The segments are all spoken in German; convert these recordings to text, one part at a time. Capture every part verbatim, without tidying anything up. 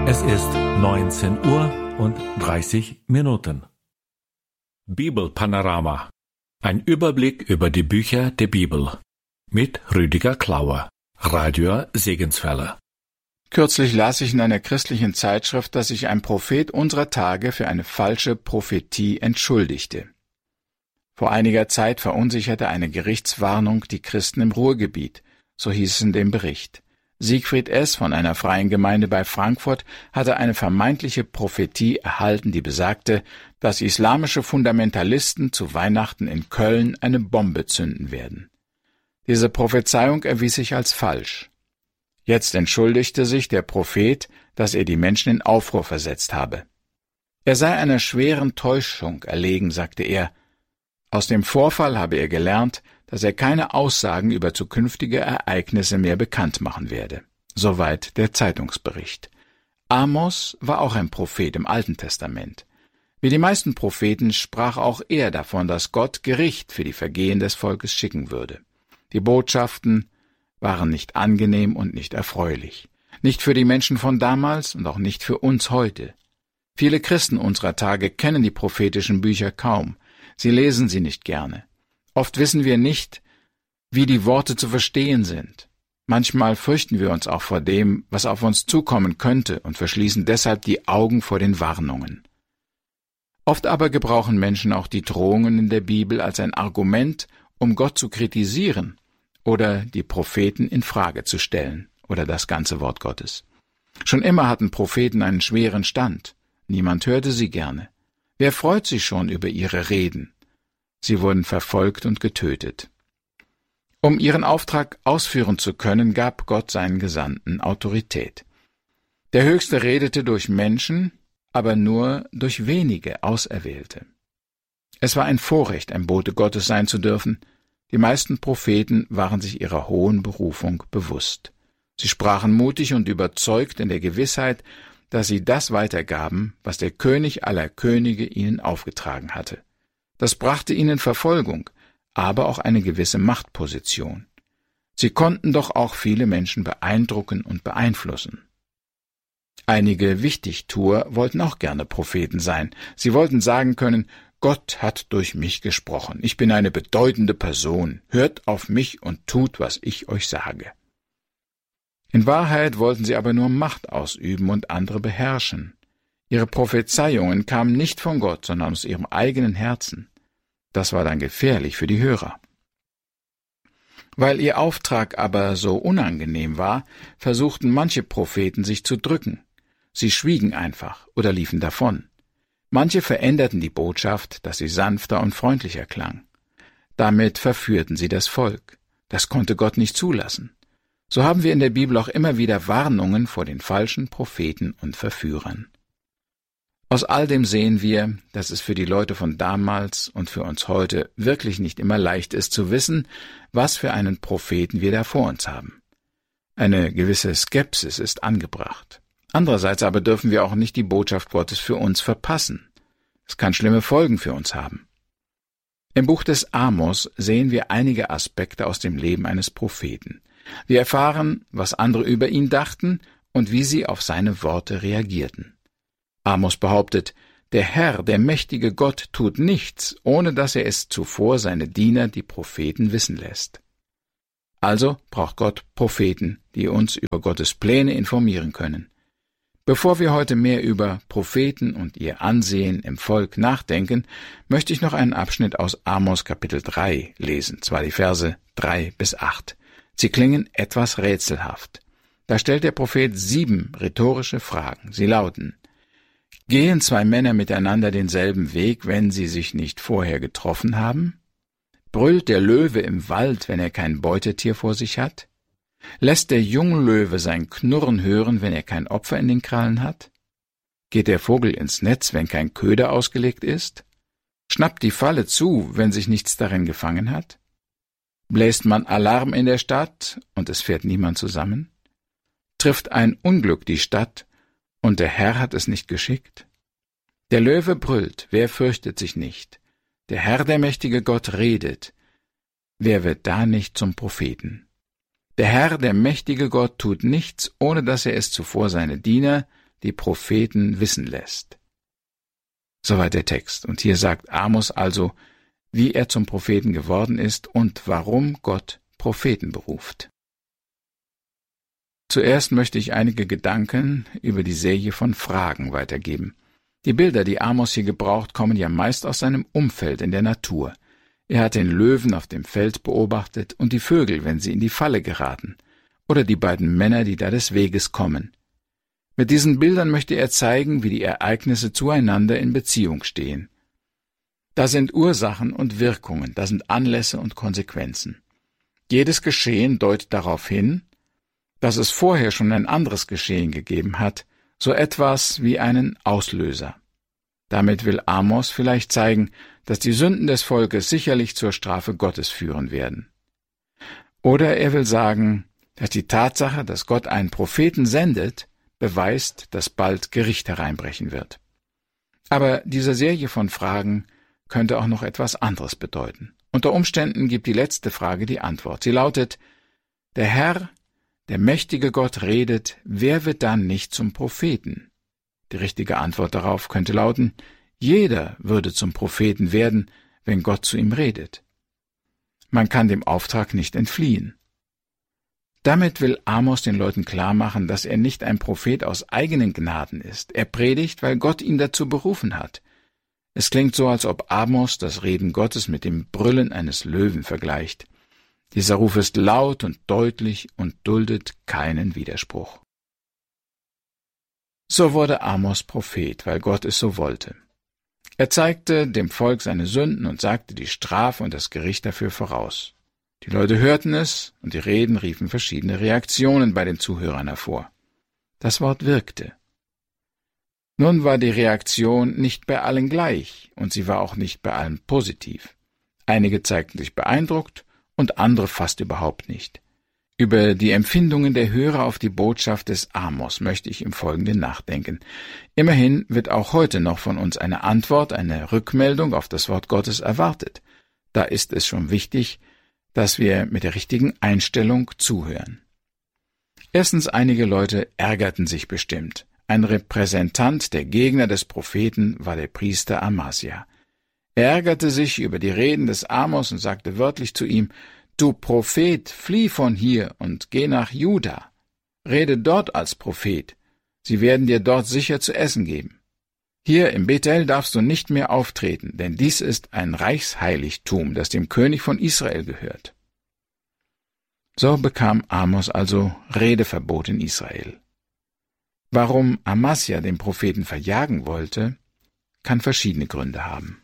Es ist neunzehn Uhr und dreißig Minuten. Bibelpanorama. Ein Überblick über die Bücher der Bibel. Mit Rüdiger Klauer, Radio Segenswelle. Kürzlich las ich in einer christlichen Zeitschrift, dass sich ein Prophet unserer Tage für eine falsche Prophetie entschuldigte. Vor einiger Zeit verunsicherte eine Gerichtswarnung die Christen im Ruhrgebiet, so hieß es in dem Bericht. Siegfried S. von einer freien Gemeinde bei Frankfurt hatte eine vermeintliche Prophetie erhalten, die besagte, dass islamische Fundamentalisten zu Weihnachten in Köln eine Bombe zünden werden. Diese Prophezeiung erwies sich als falsch. Jetzt entschuldigte sich der Prophet, dass er die Menschen in Aufruhr versetzt habe. Er sei einer schweren Täuschung erlegen, sagte er. Aus dem Vorfall habe er gelernt, dass er keine Aussagen über zukünftige Ereignisse mehr bekannt machen werde. Soweit der Zeitungsbericht. Amos war auch ein Prophet im Alten Testament. Wie die meisten Propheten sprach auch er davon, dass Gott Gericht für die Vergehen des Volkes schicken würde. Die Botschaften waren nicht angenehm und nicht erfreulich. Nicht für die Menschen von damals und auch nicht für uns heute. Viele Christen unserer Tage kennen die prophetischen Bücher kaum. Sie lesen sie nicht gerne. Oft wissen wir nicht, wie die Worte zu verstehen sind. Manchmal fürchten wir uns auch vor dem, was auf uns zukommen könnte, und verschließen deshalb die Augen vor den Warnungen. Oft aber gebrauchen Menschen auch die Drohungen in der Bibel als ein Argument, um Gott zu kritisieren oder die Propheten in Frage zu stellen oder das ganze Wort Gottes. Schon immer hatten Propheten einen schweren Stand. Niemand hörte sie gerne. Wer freut sich schon über ihre Reden? Sie wurden verfolgt und getötet. Um ihren Auftrag ausführen zu können, gab Gott seinen Gesandten Autorität. Der Höchste redete durch Menschen, aber nur durch wenige Auserwählte. Es war ein Vorrecht, ein Bote Gottes sein zu dürfen. Die meisten Propheten waren sich ihrer hohen Berufung bewusst. Sie sprachen mutig und überzeugt in der Gewissheit, dass sie das weitergaben, was der König aller Könige ihnen aufgetragen hatte. Das brachte ihnen Verfolgung, aber auch eine gewisse Machtposition. Sie konnten doch auch viele Menschen beeindrucken und beeinflussen. Einige Wichtigtuer wollten auch gerne Propheten sein. Sie wollten sagen können, Gott hat durch mich gesprochen. Ich bin eine bedeutende Person. Hört auf mich und tut, was ich euch sage. In Wahrheit wollten sie aber nur Macht ausüben und andere beherrschen. Ihre Prophezeiungen kamen nicht von Gott, sondern aus ihrem eigenen Herzen. Das war dann gefährlich für die Hörer. Weil ihr Auftrag aber so unangenehm war, versuchten manche Propheten sich zu drücken. Sie schwiegen einfach oder liefen davon. Manche veränderten die Botschaft, dass sie sanfter und freundlicher klang. Damit verführten sie das Volk. Das konnte Gott nicht zulassen. So haben wir in der Bibel auch immer wieder Warnungen vor den falschen Propheten und Verführern. Aus all dem sehen wir, dass es für die Leute von damals und für uns heute wirklich nicht immer leicht ist zu wissen, was für einen Propheten wir da vor uns haben. Eine gewisse Skepsis ist angebracht. Andererseits aber dürfen wir auch nicht die Botschaft Gottes für uns verpassen. Es kann schlimme Folgen für uns haben. Im Buch des Amos sehen wir einige Aspekte aus dem Leben eines Propheten. Wir erfahren, was andere über ihn dachten und wie sie auf seine Worte reagierten. Amos behauptet, der Herr, der mächtige Gott, tut nichts, ohne dass er es zuvor seine Diener, die Propheten, wissen lässt. Also braucht Gott Propheten, die uns über Gottes Pläne informieren können. Bevor wir heute mehr über Propheten und ihr Ansehen im Volk nachdenken, möchte ich noch einen Abschnitt aus Amos Kapitel drei lesen, zwar die Verse drei bis acht. Sie klingen etwas rätselhaft. Da stellt der Prophet sieben rhetorische Fragen. Sie lauten: Gehen zwei Männer miteinander denselben Weg, wenn sie sich nicht vorher getroffen haben? Brüllt der Löwe im Wald, wenn er kein Beutetier vor sich hat? Lässt der Junglöwe sein Knurren hören, wenn er kein Opfer in den Krallen hat? Geht der Vogel ins Netz, wenn kein Köder ausgelegt ist? Schnappt die Falle zu, wenn sich nichts darin gefangen hat? Bläst man Alarm in der Stadt und es fährt niemand zusammen? Trifft ein Unglück die Stadt und der Herr hat es nicht geschickt? Der Löwe brüllt, wer fürchtet sich nicht? Der Herr, der mächtige Gott, redet. Wer wird da nicht zum Propheten? Der Herr, der mächtige Gott, tut nichts, ohne dass er es zuvor seine Diener, die Propheten wissen lässt. Soweit der Text. Und hier sagt Amos also, wie er zum Propheten geworden ist und warum Gott Propheten beruft. Zuerst möchte ich einige Gedanken über die Serie von Fragen weitergeben. Die Bilder, die Amos hier gebraucht, kommen ja meist aus seinem Umfeld in der Natur. Er hat den Löwen auf dem Feld beobachtet und die Vögel, wenn sie in die Falle geraten, oder die beiden Männer, die da des Weges kommen. Mit diesen Bildern möchte er zeigen, wie die Ereignisse zueinander in Beziehung stehen. Da sind Ursachen und Wirkungen, da sind Anlässe und Konsequenzen. Jedes Geschehen deutet darauf hin, dass es vorher schon ein anderes Geschehen gegeben hat, so etwas wie einen Auslöser. Damit will Amos vielleicht zeigen, dass die Sünden des Volkes sicherlich zur Strafe Gottes führen werden. Oder er will sagen, dass die Tatsache, dass Gott einen Propheten sendet, beweist, dass bald Gericht hereinbrechen wird. Aber diese Serie von Fragen könnte auch noch etwas anderes bedeuten. Unter Umständen gibt die letzte Frage die Antwort. Sie lautet: Der Herr, der mächtige Gott redet, wer wird dann nicht zum Propheten? Die richtige Antwort darauf könnte lauten: Jeder würde zum Propheten werden, wenn Gott zu ihm redet. Man kann dem Auftrag nicht entfliehen. Damit will Amos den Leuten klarmachen, dass er nicht ein Prophet aus eigenen Gnaden ist. Er predigt, weil Gott ihn dazu berufen hat. Es klingt so, als ob Amos das Reden Gottes mit dem Brüllen eines Löwen vergleicht. Dieser Ruf ist laut und deutlich und duldet keinen Widerspruch. So wurde Amos Prophet, weil Gott es so wollte. Er zeigte dem Volk seine Sünden und sagte die Strafe und das Gericht dafür voraus. Die Leute hörten es, und die Reden riefen verschiedene Reaktionen bei den Zuhörern hervor. Das Wort wirkte. Nun war die Reaktion nicht bei allen gleich, und sie war auch nicht bei allen positiv. Einige zeigten sich beeindruckt und andere fast überhaupt nicht. Über die Empfindungen der Hörer auf die Botschaft des Amos möchte ich im Folgenden nachdenken. Immerhin wird auch heute noch von uns eine Antwort, eine Rückmeldung auf das Wort Gottes erwartet. Da ist es schon wichtig, dass wir mit der richtigen Einstellung zuhören. Erstens, einige Leute ärgerten sich bestimmt. Ein Repräsentant der Gegner des Propheten war der Priester Amasja. Er ärgerte sich über die Reden des Amos und sagte wörtlich zu ihm: »Du Prophet, flieh von hier und geh nach Juda. Rede dort als Prophet. Sie werden dir dort sicher zu essen geben. Hier im Bethel darfst du nicht mehr auftreten, denn dies ist ein Reichsheiligtum, das dem König von Israel gehört.« So bekam Amos also Redeverbot in Israel. Warum Amasja den Propheten verjagen wollte, kann verschiedene Gründe haben.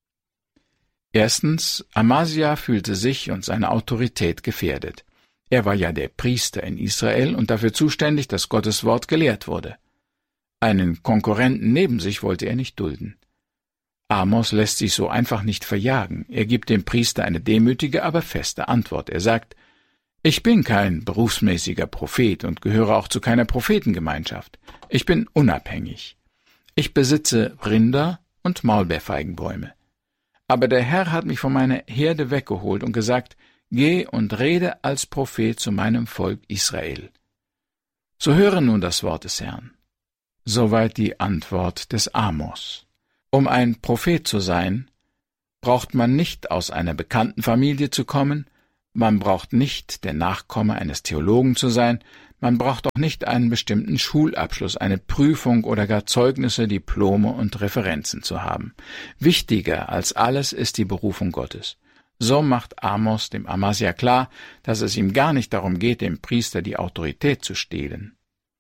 Erstens, Amasja fühlte sich und seine Autorität gefährdet. Er war ja der Priester in Israel und dafür zuständig, dass Gottes Wort gelehrt wurde. Einen Konkurrenten neben sich wollte er nicht dulden. Amos lässt sich so einfach nicht verjagen. Er gibt dem Priester eine demütige, aber feste Antwort. Er sagt: Ich bin kein berufsmäßiger Prophet und gehöre auch zu keiner Prophetengemeinschaft. Ich bin unabhängig. Ich besitze Rinder und Maulbeerfeigenbäume. Aber der Herr hat mich von meiner Herde weggeholt und gesagt: Geh und rede als Prophet zu meinem Volk Israel. So höre nun das Wort des Herrn. Soweit die Antwort des Amos. Um ein Prophet zu sein, braucht man nicht aus einer bekannten Familie zu kommen, man braucht nicht der Nachkomme eines Theologen zu sein, man braucht auch nicht einen bestimmten Schulabschluss, eine Prüfung oder gar Zeugnisse, Diplome und Referenzen zu haben. Wichtiger als alles ist die Berufung Gottes. So macht Amos dem Amasja klar, dass es ihm gar nicht darum geht, dem Priester die Autorität zu stehlen.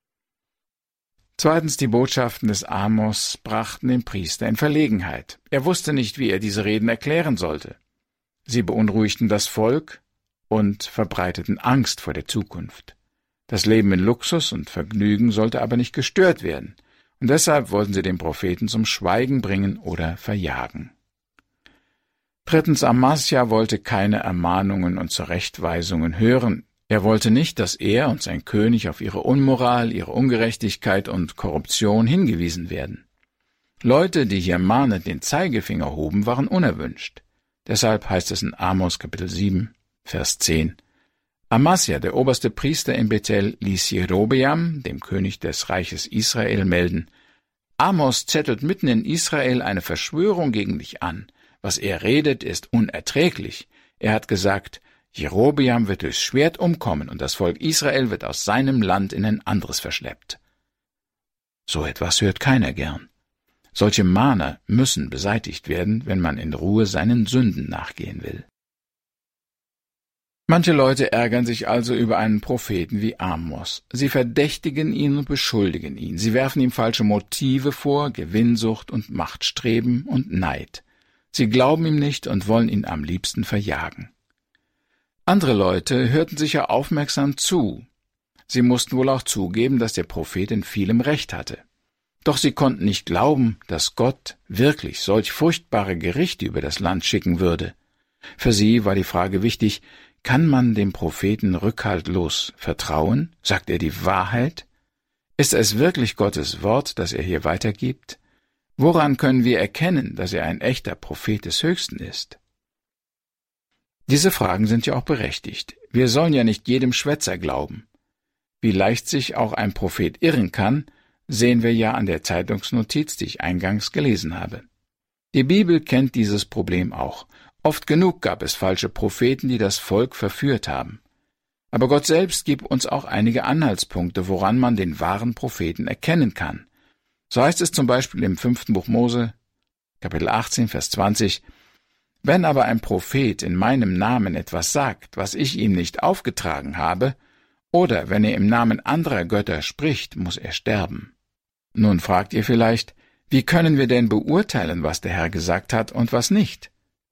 Zweitens, die Botschaften des Amos brachten den Priester in Verlegenheit. Er wusste nicht, wie er diese Reden erklären sollte. Sie beunruhigten das Volk und verbreiteten Angst vor der Zukunft. Das Leben in Luxus und Vergnügen sollte aber nicht gestört werden, und deshalb wollten sie den Propheten zum Schweigen bringen oder verjagen. Drittens, Amasja wollte keine Ermahnungen und Zurechtweisungen hören. Er wollte nicht, dass er und sein König auf ihre Unmoral, ihre Ungerechtigkeit und Korruption hingewiesen werden. Leute, die hier mahnend den Zeigefinger hoben, waren unerwünscht. Deshalb heißt es in Amos Kapitel sieben, Vers zehn, Amasja, der oberste Priester in Bethel, ließ Jerobeam, dem König des Reiches Israel, melden: Amos zettelt mitten in Israel eine Verschwörung gegen dich an. Was er redet, ist unerträglich. Er hat gesagt, Jerobeam wird durchs Schwert umkommen und das Volk Israel wird aus seinem Land in ein anderes verschleppt. So etwas hört keiner gern. Solche Mahner müssen beseitigt werden, wenn man in Ruhe seinen Sünden nachgehen will. Manche Leute ärgern sich also über einen Propheten wie Amos. Sie verdächtigen ihn und beschuldigen ihn. Sie werfen ihm falsche Motive vor, Gewinnsucht und Machtstreben und Neid. Sie glauben ihm nicht und wollen ihn am liebsten verjagen. Andere Leute hörten sicher aufmerksam zu. Sie mussten wohl auch zugeben, dass der Prophet in vielem Recht hatte. Doch sie konnten nicht glauben, dass Gott wirklich solch furchtbare Gerichte über das Land schicken würde. Für sie war die Frage wichtig: Kann man dem Propheten rückhaltlos vertrauen? Sagt er die Wahrheit? Ist es wirklich Gottes Wort, das er hier weitergibt? Woran können wir erkennen, dass er ein echter Prophet des Höchsten ist? Diese Fragen sind ja auch berechtigt. Wir sollen ja nicht jedem Schwätzer glauben. Wie leicht sich auch ein Prophet irren kann, sehen wir ja an der Zeitungsnotiz, die ich eingangs gelesen habe. Die Bibel kennt dieses Problem auch. Oft genug gab es falsche Propheten, die das Volk verführt haben. Aber Gott selbst gibt uns auch einige Anhaltspunkte, woran man den wahren Propheten erkennen kann. So heißt es zum Beispiel im fünften Buch Mose, Kapitel achtzehn, Vers zwanzig, »Wenn aber ein Prophet in meinem Namen etwas sagt, was ich ihm nicht aufgetragen habe, oder wenn er im Namen anderer Götter spricht, muss er sterben.« Nun fragt ihr vielleicht, wie können wir denn beurteilen, was der Herr gesagt hat und was nicht?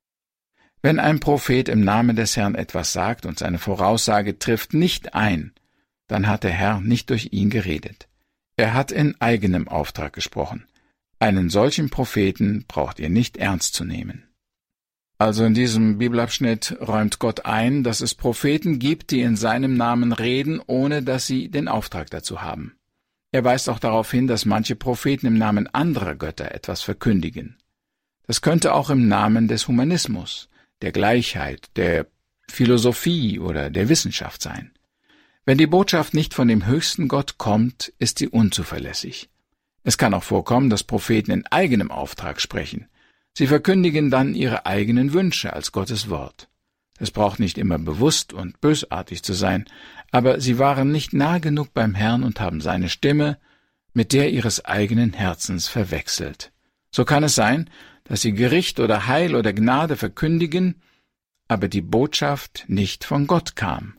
Wenn ein Prophet im Namen des Herrn etwas sagt und seine Voraussage trifft nicht ein, dann hat der Herr nicht durch ihn geredet. Er hat in eigenem Auftrag gesprochen. Einen solchen Propheten braucht ihr nicht ernst zu nehmen. Also in diesem Bibelabschnitt räumt Gott ein, dass es Propheten gibt, die in seinem Namen reden, ohne dass sie den Auftrag dazu haben. Er weist auch darauf hin, dass manche Propheten im Namen anderer Götter etwas verkündigen. Das könnte auch im Namen des Humanismus, der Gleichheit, der Philosophie oder der Wissenschaft sein. Wenn die Botschaft nicht von dem höchsten Gott kommt, ist sie unzuverlässig. Es kann auch vorkommen, dass Propheten in eigenem Auftrag sprechen. Sie verkündigen dann ihre eigenen Wünsche als Gottes Wort. Es braucht nicht immer bewusst und bösartig zu sein, aber sie waren nicht nah genug beim Herrn und haben seine Stimme mit der ihres eigenen Herzens verwechselt. So kann es sein, dass sie Gericht oder Heil oder Gnade verkündigen, aber die Botschaft nicht von Gott kam.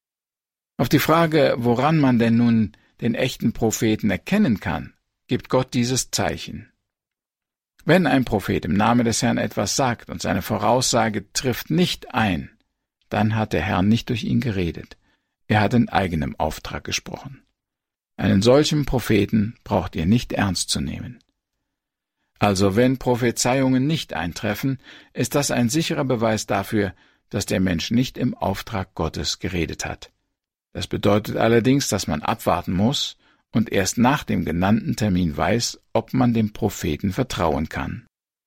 Auf die Frage, woran man denn nun den echten Propheten erkennen kann, gibt Gott dieses Zeichen. Wenn ein Prophet im Namen des Herrn etwas sagt und seine Voraussage trifft nicht ein, dann hat der Herr nicht durch ihn geredet. Er hat in eigenem Auftrag gesprochen. Einen solchen Propheten braucht ihr nicht ernst zu nehmen. Also wenn Prophezeiungen nicht eintreffen, ist das ein sicherer Beweis dafür, dass der Mensch nicht im Auftrag Gottes geredet hat. Das bedeutet allerdings, dass man abwarten muss und erst nach dem genannten Termin weiß, ob man dem Propheten vertrauen kann.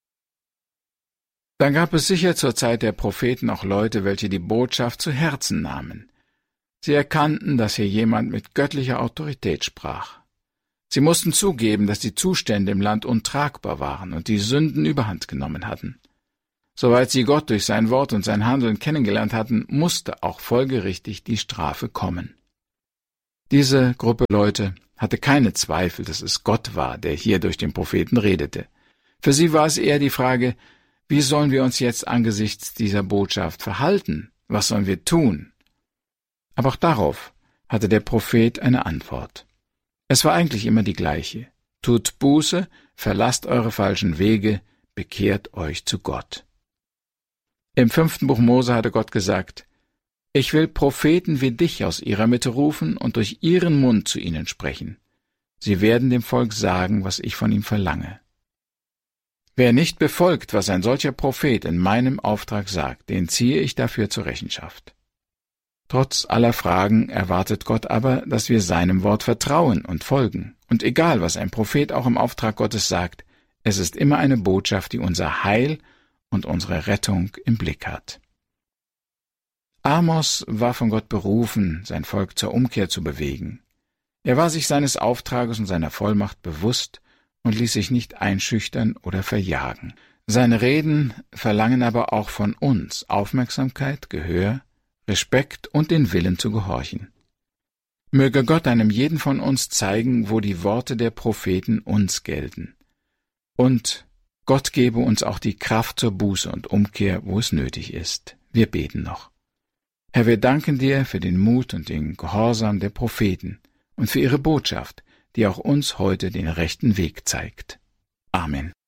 Dann gab es sicher zur Zeit der Propheten auch Leute, welche die Botschaft zu Herzen nahmen. Sie erkannten, dass hier jemand mit göttlicher Autorität sprach. Sie mussten zugeben, dass die Zustände im Land untragbar waren und die Sünden überhand genommen hatten. Soweit sie Gott durch sein Wort und sein Handeln kennengelernt hatten, musste auch folgerichtig die Strafe kommen. Diese Gruppe Leute hatte keine Zweifel, dass es Gott war, der hier durch den Propheten redete. Für sie war es eher die Frage, wie sollen wir uns jetzt angesichts dieser Botschaft verhalten? Was sollen wir tun? Aber auch darauf hatte der Prophet eine Antwort. Es war eigentlich immer die gleiche. Tut Buße, verlasst eure falschen Wege, bekehrt euch zu Gott. Im fünften Buch Mose hatte Gott gesagt, »Ich will Propheten wie dich aus ihrer Mitte rufen und durch ihren Mund zu ihnen sprechen. Sie werden dem Volk sagen, was ich von ihm verlange.« Wer nicht befolgt, was ein solcher Prophet in meinem Auftrag sagt, den ziehe ich dafür zur Rechenschaft. Trotz aller Fragen erwartet Gott aber, dass wir seinem Wort vertrauen und folgen. Und egal, was ein Prophet auch im Auftrag Gottes sagt, es ist immer eine Botschaft, die unser Heil und unsere Rettung im Blick hat. Amos war von Gott berufen, sein Volk zur Umkehr zu bewegen. Er war sich seines Auftrages und seiner Vollmacht bewusst und ließ sich nicht einschüchtern oder verjagen. Seine Reden verlangen aber auch von uns Aufmerksamkeit, Gehör, Respekt und den Willen zu gehorchen. Möge Gott einem jeden von uns zeigen, wo die Worte der Propheten uns gelten. Und Gott gebe uns auch die Kraft zur Buße und Umkehr, wo es nötig ist. Wir beten noch. Herr, wir danken dir für den Mut und den Gehorsam der Propheten und für ihre Botschaft, die auch uns heute den rechten Weg zeigt. Amen.